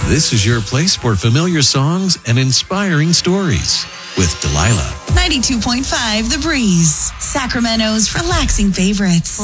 This is your place for familiar songs and inspiring stories with Delilah. 92.5 The Breeze, Sacramento's relaxing favorites.